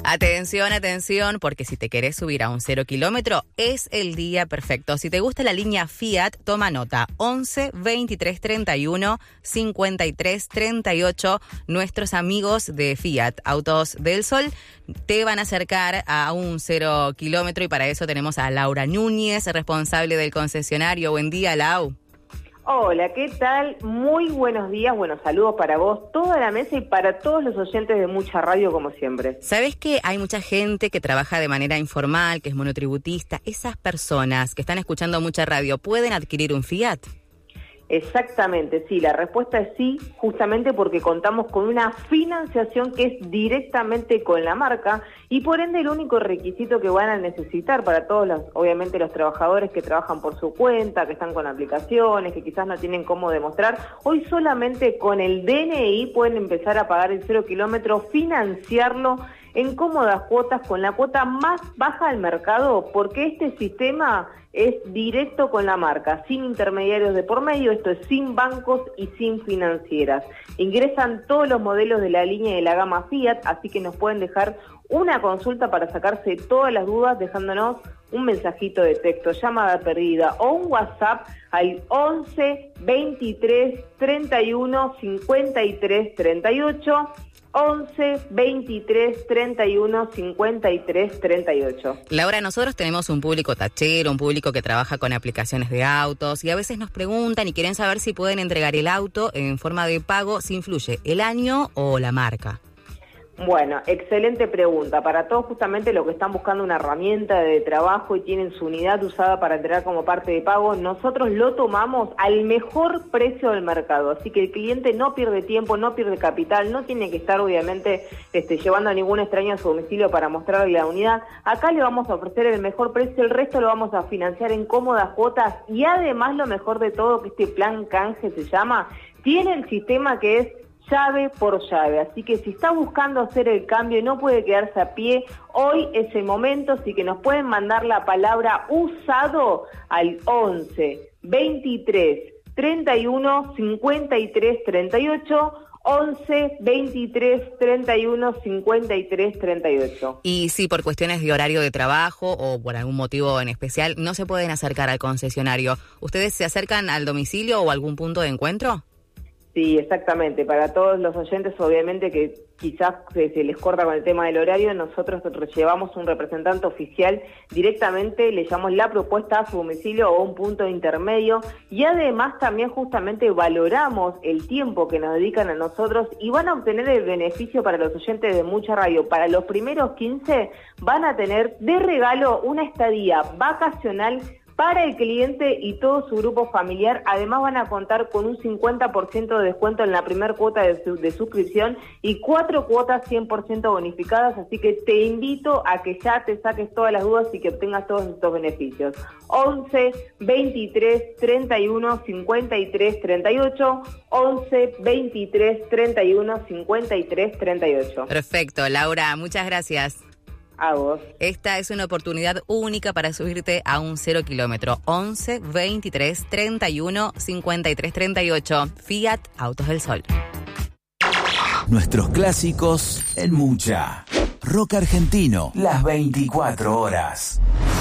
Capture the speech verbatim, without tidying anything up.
Atención, atención, porque si te querés subir a un cero kilómetro, es el día perfecto. Si te gusta la línea Fiat, toma nota. once, veintitrés, treinta y uno, cincuenta y tres, treinta y ocho. Nuestros amigos de Fiat, Autos del Sol, te van a acercar a un cero kilómetro y para eso tenemos a Laura Núñez, responsable del concesionario. Buen día, Lau. Hola, ¿qué tal? Muy buenos días, buenos saludos para vos, toda la mesa y para todos los oyentes de Mucha Radio, como siempre. ¿Sabés que hay mucha gente que trabaja de manera informal, que es monotributista? Esas personas que están escuchando Mucha Radio, ¿pueden adquirir un Fiat? Exactamente, sí, la respuesta es sí, justamente porque contamos con una financiación que es directamente con la marca y por ende el único requisito que van a necesitar para todos los, obviamente los trabajadores que trabajan por su cuenta, que están con aplicaciones, que quizás no tienen cómo demostrar, hoy solamente con el D N I pueden empezar a pagar el cero kilómetro, financiarlo en cómodas cuotas con la cuota más baja del mercado, porque este sistema es directo con la marca, sin intermediarios de por medio, esto es sin bancos y sin financieras. Ingresan todos los modelos de la línea de la gama Fiat, así que nos pueden dejar una consulta para sacarse todas las dudas dejándonos un mensajito de texto, llamada perdida o un WhatsApp al once, veintitrés, treinta y uno, cincuenta y tres, treinta y ocho, once, veintitrés, treinta y uno, cincuenta y tres, treinta y ocho. Laura, nosotros tenemos un público tachero, un público que trabaja con aplicaciones de autos y a veces nos preguntan y quieren saber si pueden entregar el auto en forma de pago, si influye el año o la marca. Bueno, excelente pregunta. Para todos justamente los que están buscando una herramienta de trabajo y tienen su unidad usada para entregar como parte de pago, nosotros lo tomamos al mejor precio del mercado. Así que el cliente no pierde tiempo, no pierde capital, no tiene que estar obviamente este, llevando a ningún extraño a su domicilio para mostrarle la unidad. Acá le vamos a ofrecer el mejor precio, el resto lo vamos a financiar en cómodas cuotas y además lo mejor de todo, que este plan canje se llama, tiene el sistema que es llave por llave, así que si está buscando hacer el cambio y no puede quedarse a pie, hoy es el momento, así que nos pueden mandar la palabra usado al once, veintitrés, treinta y uno, cincuenta y tres, treinta y ocho, once, veintitrés, treinta y uno, cincuenta y tres, treinta y ocho. Y si por cuestiones de horario de trabajo o por algún motivo en especial no se pueden acercar al concesionario, ¿ustedes se acercan al domicilio o a algún punto de encuentro? Sí, exactamente. Para todos los oyentes, obviamente que quizás se, se les corta con el tema del horario, nosotros llevamos un representante oficial directamente, le llevamos la propuesta a su domicilio o un punto intermedio y además también justamente valoramos el tiempo que nos dedican a nosotros y van a obtener el beneficio para los oyentes de Mucha Radio. Para los primeros quince van a tener de regalo una estadía vacacional para el cliente y todo su grupo familiar. Además van a contar con un cincuenta por ciento de descuento en la primera cuota de, su, de suscripción y cuatro cuotas cien por ciento bonificadas, así que te invito a que ya te saques todas las dudas y que obtengas todos estos beneficios. once, veintitrés, treinta y uno, cincuenta y tres, treinta y ocho, once, veintitrés, treinta y uno, cincuenta y tres, treinta y ocho. Perfecto, Laura, muchas gracias. A vos. Esta es una oportunidad única para subirte a un cero kilómetro. once, veintitrés, treinta y uno, cincuenta y tres, treinta y ocho. Fiat Autos del Sol. Nuestros clásicos en Mucha. Rock argentino, las veinticuatro horas.